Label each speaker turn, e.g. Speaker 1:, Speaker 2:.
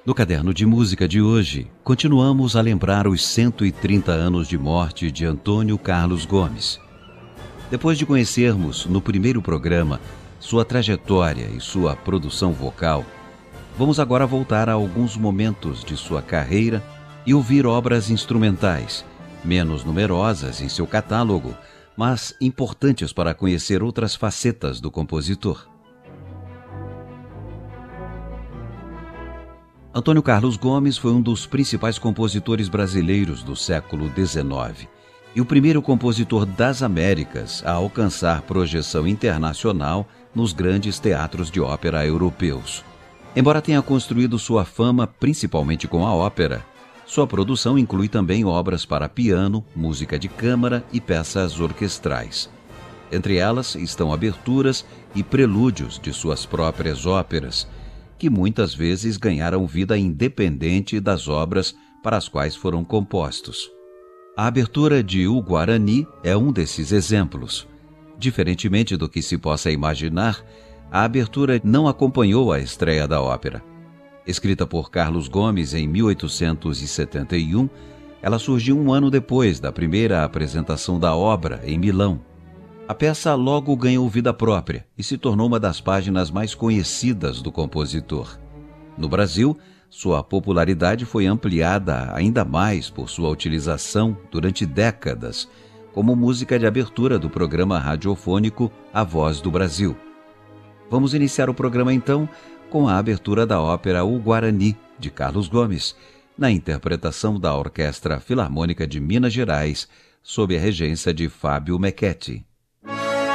Speaker 1: No caderno de música de hoje, continuamos a lembrar os 130 anos de morte de Antônio Carlos Gomes. Depois de conhecermos, no primeiro programa, sua trajetória e sua produção vocal, vamos agora voltar a alguns momentos de sua carreira e ouvir obras instrumentais, menos numerosas em seu catálogo, mas importantes para conhecer outras facetas do compositor. Antônio Carlos Gomes foi um dos principais compositores brasileiros do século XIX e o primeiro compositor das Américas a alcançar projeção internacional nos grandes teatros de ópera europeus. Embora tenha construído sua fama principalmente com a ópera, sua produção inclui também obras para piano, música de câmara e peças orquestrais. Entre elas estão aberturas e prelúdios de suas próprias óperas, que muitas vezes ganharam vida independente das obras para as quais foram compostos. A abertura de O Guarani é um desses exemplos. Diferentemente do que se possa imaginar, a abertura não acompanhou a estreia da ópera. Escrita por Carlos Gomes em 1871, ela surgiu um ano depois da primeira apresentação da obra, em Milão. A peça logo ganhou vida própria e se tornou uma das páginas mais conhecidas do compositor. No Brasil, sua popularidade foi ampliada ainda mais por sua utilização durante décadas como música de abertura do programa radiofônico A Voz do Brasil. Vamos iniciar o programa então com a abertura da ópera O Guarani, de Carlos Gomes, na interpretação da Orquestra Filarmônica de Minas Gerais, sob a regência de Fábio Mecchetti.